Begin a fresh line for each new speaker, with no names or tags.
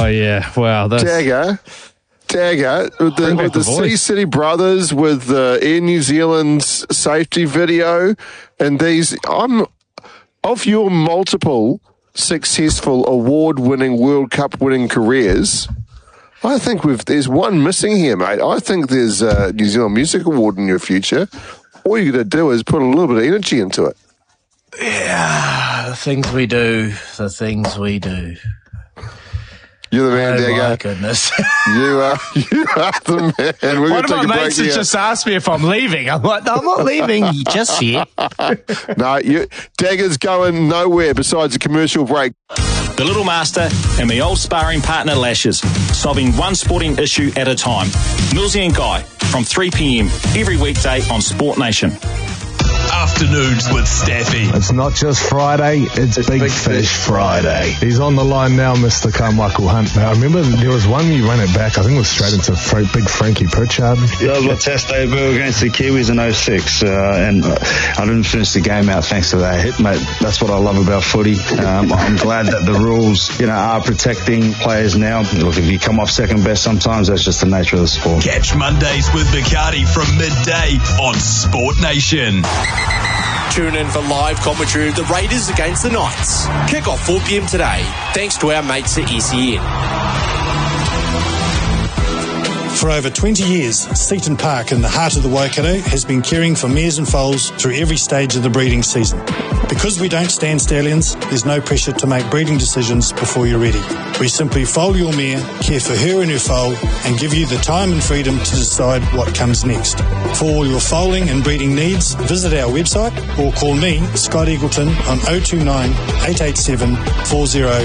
yeah. Wow.
Dagger, with the Sea City Brothers, with Air New Zealand's safety video, and these, of your multiple successful award-winning, World Cup-winning careers, I think there's one missing here, mate. I think there's a New Zealand Music Award in your future. All you got to do is put a little bit of energy into it.
Yeah, the things we do.
You're the man, Dagger.
Oh, my goodness.
You are the man.
One of my mates has just asked me if I'm leaving. I'm like, no, I'm not leaving just yet.
No, Dagger's going nowhere besides a commercial break.
The Little Master and my old sparring partner Lashes, solving one sporting issue at a time. Millsy and Guy, from 3 p.m. every weekday on Sport Nation.
Afternoons with Staffy.
It's not just Friday, it's Big Fish Friday. He's on the line now, Mr. Carmichael Hunt. Now, I remember there was one you ran it back, I think it was straight into Big Frankie Pritchard.
Yeah, it was my test debut against the Kiwis in 06, and I didn't finish the game out thanks to that hit, mate. That's what I love about footy. I'm glad that the rules, are protecting players now. Look, if you come off second best sometimes, that's just the nature of the sport.
Catch Mondays with Bacardi from midday on Sport Nation.
Tune in for live commentary of the Raiders against the Knights. Kick off 4 p.m. today, thanks to our mates at SEN.
For over 20 years, Seaton Park in the heart of the Waikato has been caring for mares and foals through every stage of the breeding season. Because we don't stand stallions, there's no pressure to make breeding decisions before you're ready. We simply foal your mare, care for her and her foal, and give you the time and freedom to decide what comes next. For all your foaling and breeding needs, visit our website or call me, Scott Eagleton, on 029 887 40